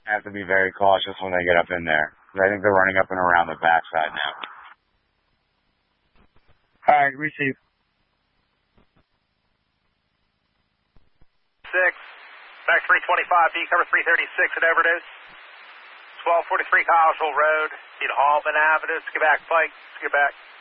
have to be very cautious when they get up in there. I think they're running up and around the backside now. All right, receive. 6, back 325, B cover 336 at Overdose. 1243 Collegeville Road, need Allman Avenue, Skibback Pike, Skibback.